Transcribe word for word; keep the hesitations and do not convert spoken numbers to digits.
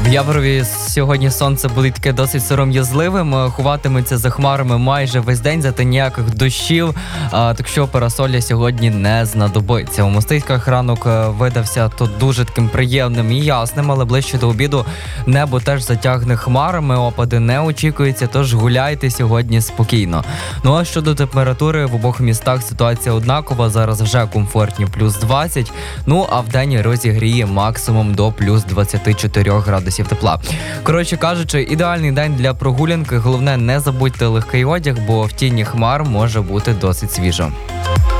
В Яворові сьогодні сонце буде таке досить сором'язливим, ховатиметься за хмарами майже весь день, зате ніяких дощів, а, так що парасоля сьогодні не знадобиться. У Мостиськах ранок видався то дуже таким приємним і ясним, але ближче до обіду небо теж затягне хмарами, опади не очікується, тож гуляйте сьогодні спокійно. Ну а щодо температури, в обох містах ситуація однакова, зараз вже комфортні плюс двадцять, ну а в день розігріє максимум до плюс двадцять чотири градусів тепла. Коротше кажучи, ідеальний день для прогулянки, головне не забудьте легкий одяг, бо в тіні хмар може бути досить свіжо.